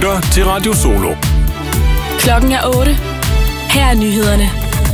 lytter til Radio Solo. Klokken er 8. Her er nyhederne.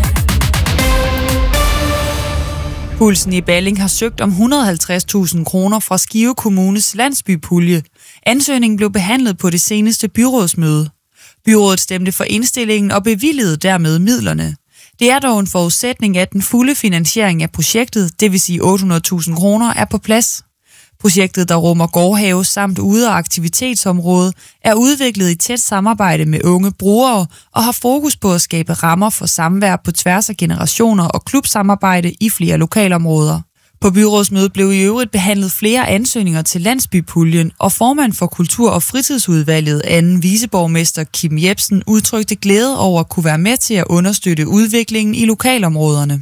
Pulsen i Balling har søgt om 150.000 kroner fra Skive Kommunes landsbypulje. Ansøgningen blev behandlet på det seneste byrådsmøde. Byrådet stemte for indstillingen og bevilgede dermed midlerne. Det er dog en forudsætning, at den fulde finansiering af projektet, det vil sige 800.000 kroner, er på plads. Projektet, der rummer gårdhave samt ude- og aktivitetsområde, er udviklet i tæt samarbejde med unge brugere og har fokus på at skabe rammer for samvær på tværs af generationer og klubsamarbejde i flere lokalområder. På byrådsmødet blev i øvrigt behandlet flere ansøgninger til landsbypuljen, og formand for Kultur- og Fritidsudvalget, anden viceborgmester Kim Jebsen, udtrykte glæde over at kunne være med til at understøtte udviklingen i lokalområderne.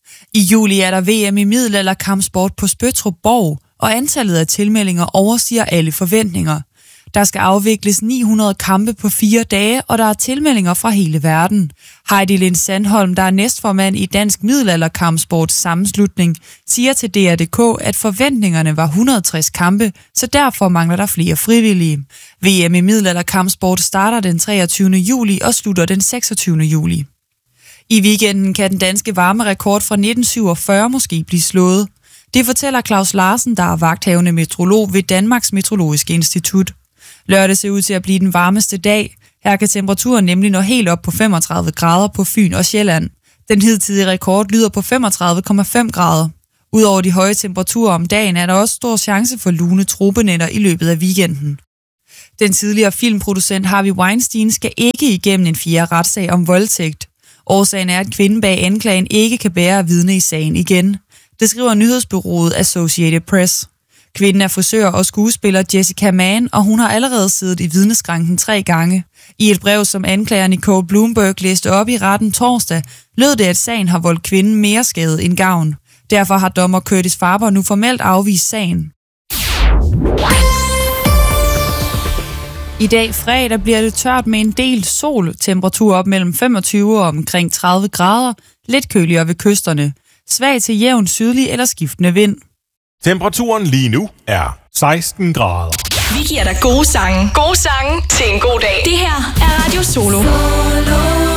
I juli er der VM i middelalderkampsport på Spøttrup Borg, og antallet af tilmeldinger overstiger alle forventninger. Der skal afvikles 900 kampe på 4 dage, og der er tilmeldinger fra hele verden. Heidi Lind Sandholm, der er næstformand i Dansk Middelalderkampsports sammenslutning, siger til DR.dk, at forventningerne var 160 kampe, så derfor mangler der flere frivillige. VM i middelalderkampsport starter den 23. juli og slutter den 26. juli. I weekenden kan den danske varmerekord fra 1947 måske blive slået. Det fortæller Claus Larsen, der er vagthavende meteorolog ved Danmarks Meteorologiske Institut. Lørdag ser ud til at blive den varmeste dag. Her kan temperaturen nemlig nå helt op på 35 grader på Fyn og Sjælland. Den hidtidige rekord lyder på 35,5 grader. Udover de høje temperaturer om dagen er der også stor chance for lune tropenætter i løbet af weekenden. Den tidligere filmproducent Harvey Weinstein skal ikke igennem en 4. retssag om voldtægt. Årsagen er, at kvinden bag anklagen ikke kan bære at vidne i sagen igen. Det skriver nyhedsbureauet Associated Press. Kvinden er frisør og skuespiller Jessica Mann, og hun har allerede siddet i vidneskranken 3 gange. I et brev, som anklager Nicole Bloomberg læste op i retten torsdag, lød det, at sagen har voldt kvinden mere skade end gavn. Derfor har dommer Curtis Farber nu formelt afvist sagen. I dag fredag bliver det tørt med en del sol. Temperatur op mellem 25 og omkring 30 grader. Lidt køligere ved kysterne. Svag til jævn sydlig eller skiftende vind. Temperaturen lige nu er 16 grader. Vi giver dig gode sange. Gode sange til en god dag. Det her er Radio Solo.